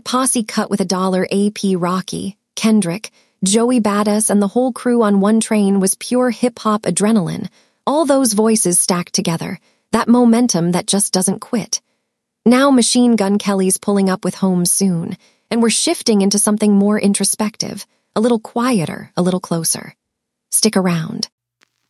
That posse cut with $1 AP Rocky, Kendrick, Joey Badass, and the whole crew on one train was pure hip-hop adrenaline. All those voices stacked together, that momentum that just doesn't quit. Now Machine Gun Kelly's pulling up with Home Soon, and we're shifting into something more introspective, a little quieter, a little closer. Stick around.